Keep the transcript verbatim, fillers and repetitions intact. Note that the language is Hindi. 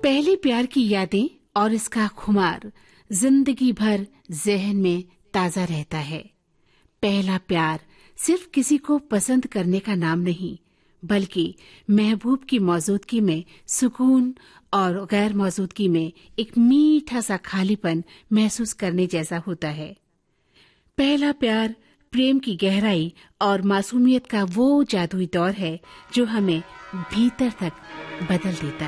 पहले प्यार की यादें और इसका खुमार जिंदगी भर जहन में ताजा रहता है। पहला प्यार सिर्फ किसी को पसंद करने का नाम नहीं, बल्कि महबूब की मौजूदगी में सुकून और गैर मौजूदगी में एक मीठा सा खालीपन महसूस करने जैसा होता है। पहला प्यार प्रेम की गहराई और मासूमियत का वो जादुई दौर है जो हमें भीतर तक बदल देता है।